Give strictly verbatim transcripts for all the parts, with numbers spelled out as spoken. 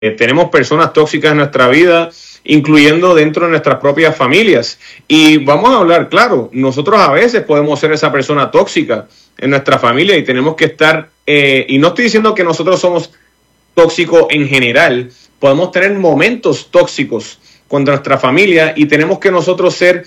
Eh, tenemos personas tóxicas en nuestra vida, incluyendo dentro de nuestras propias familias. Y vamos a hablar, claro, nosotros a veces podemos ser esa persona tóxica en nuestra familia y tenemos que estar, eh, y no estoy diciendo que nosotros somos tóxicos en general, podemos tener momentos tóxicos con nuestra familia y tenemos que nosotros ser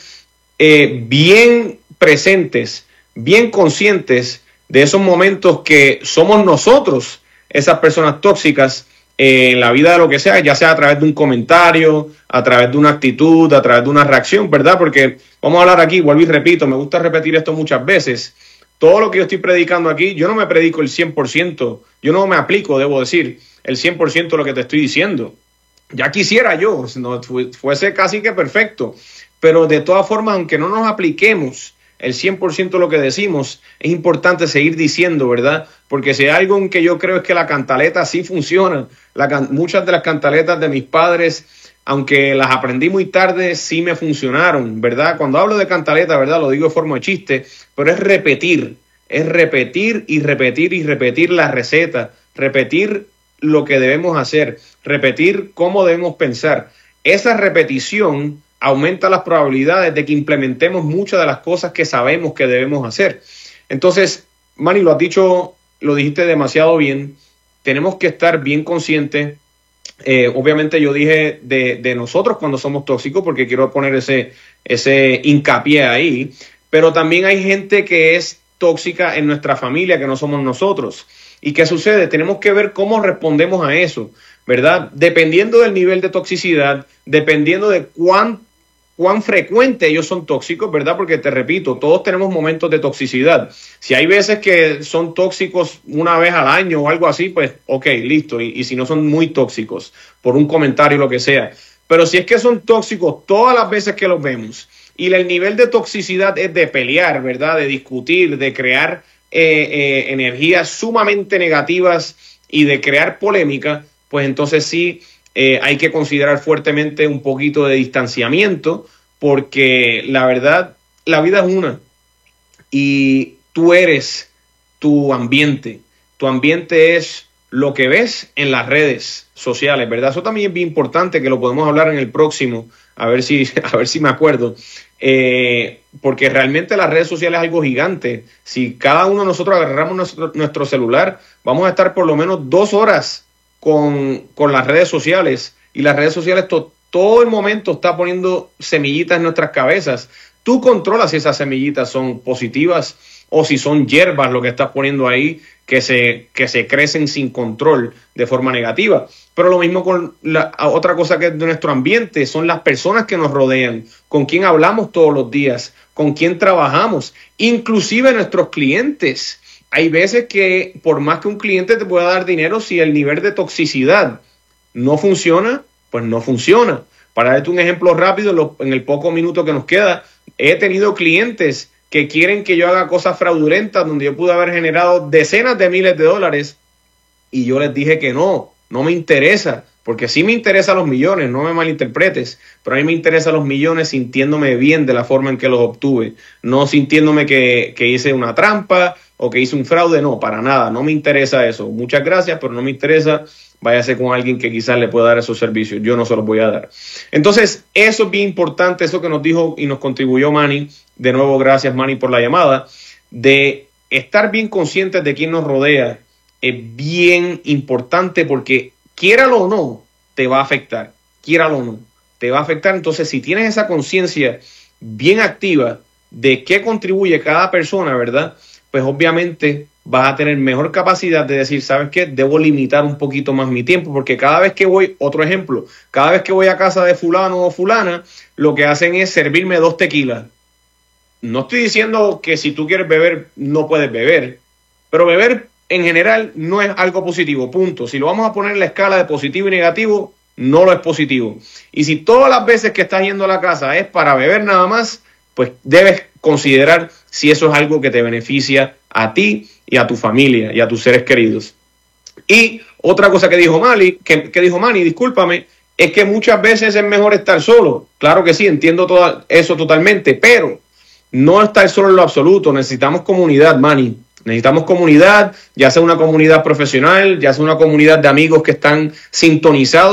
eh, bien presentes, bien conscientes de esos momentos que somos nosotros, esas personas tóxicas, Eh, en la vida de lo que sea, ya sea a través de un comentario, a través de una actitud, a través de una reacción, ¿verdad? Porque vamos a hablar aquí, vuelvo y repito, me gusta repetir esto muchas veces. Todo lo que yo estoy predicando aquí, yo no me predico el cien por ciento, yo no me aplico, debo decir, el cien por ciento de lo que te estoy diciendo. Ya quisiera yo, no fuese casi que perfecto, pero de todas formas, aunque no nos apliquemos el cien por ciento de lo que decimos, es importante seguir diciendo, ¿verdad? Porque si hay algo en que yo creo es que la cantaleta sí funciona. La, muchas de las cantaletas de mis padres, aunque las aprendí muy tarde, sí me funcionaron, ¿verdad? Cuando hablo de cantaleta, ¿verdad? Lo digo de forma de chiste, pero es repetir, es repetir y repetir y repetir la receta, repetir lo que debemos hacer, repetir cómo debemos pensar. Esa repetición aumenta las probabilidades de que implementemos muchas de las cosas que sabemos que debemos hacer. Entonces, Manny, lo has dicho, lo dijiste demasiado bien. Tenemos que estar bien conscientes. Eh, obviamente yo dije de, de nosotros cuando somos tóxicos, porque quiero poner ese, ese hincapié ahí, pero también hay gente que es tóxica en nuestra familia, que no somos nosotros. ¿Y qué sucede? Tenemos que ver cómo respondemos a eso, ¿verdad? Dependiendo del nivel de toxicidad, dependiendo de cuán cuán frecuente ellos son tóxicos, ¿verdad? Porque te repito, todos tenemos momentos de toxicidad. Si hay veces que son tóxicos una vez al año o algo así, pues ok, listo. Y, y si no son muy tóxicos, por un comentario o lo que sea. Pero si es que son tóxicos todas las veces que los vemos y el nivel de toxicidad es de pelear, ¿verdad? De discutir, de crear eh, eh, energías sumamente negativas y de crear polémica, pues entonces sí, Eh, hay que considerar fuertemente un poquito de distanciamiento, porque la verdad, la vida es una y tú eres tu ambiente. Tu ambiente es lo que ves en las redes sociales, ¿verdad? Eso también es bien importante, que lo podemos hablar en el próximo, a ver si, a ver si me acuerdo, eh, porque realmente las redes sociales es algo gigante. Si cada uno de nosotros agarramos nuestro, nuestro celular, vamos a estar por lo menos dos horas Con, con las redes sociales, y las redes sociales to, todo el momento está poniendo semillitas en nuestras cabezas. Tú controlas si esas semillitas son positivas o si son hierbas lo que estás poniendo ahí que se, que se crecen sin control de forma negativa. Pero lo mismo con la otra cosa que es de nuestro ambiente, son las personas que nos rodean, con quién hablamos todos los días, con quién trabajamos, inclusive nuestros clientes. Hay veces que por más que un cliente te pueda dar dinero, si el nivel de toxicidad no funciona, pues no funciona. Para darte un ejemplo rápido, en el poco minuto que nos queda, he tenido clientes que quieren que yo haga cosas fraudulentas donde yo pude haber generado decenas de miles de dólares y yo les dije que no, no me interesa, porque sí me interesan los millones, no me malinterpretes, pero a mí me interesan los millones sintiéndome bien de la forma en que los obtuve, no sintiéndome que, que hice una trampa o que hice un fraude, no, para nada, no me interesa eso. Muchas gracias, pero no me interesa. Váyase con alguien que quizás le pueda dar esos servicios, yo no se los voy a dar. Entonces, eso es bien importante, eso que nos dijo y nos contribuyó Manny. De nuevo, gracias Manny por la llamada, de estar bien conscientes de quién nos rodea. Es bien importante porque, quiéralo o no, te va a afectar, quiéralo o no, te va a afectar. Entonces, si tienes esa conciencia bien activa de qué contribuye cada persona, ¿verdad?, pues obviamente vas a tener mejor capacidad de decir, ¿sabes qué? Debo limitar un poquito más mi tiempo, porque cada vez que voy, otro ejemplo, cada vez que voy a casa de fulano o fulana, lo que hacen es servirme dos tequilas. No estoy diciendo que si tú quieres beber, no puedes beber, pero beber en general no es algo positivo, punto. Si lo vamos a poner en la escala de positivo y negativo, no lo es positivo. Y si todas las veces que estás yendo a la casa es para beber nada más, pues debes considerar si eso es algo que te beneficia a ti y a tu familia y a tus seres queridos. Y otra cosa que dijo Manny, que, que dijo Manny, discúlpame, es que muchas veces es mejor estar solo. Claro que sí, entiendo todo eso totalmente, pero no estar solo en lo absoluto. Necesitamos comunidad, Manny. Necesitamos comunidad, ya sea una comunidad profesional, ya sea una comunidad de amigos que están sintonizados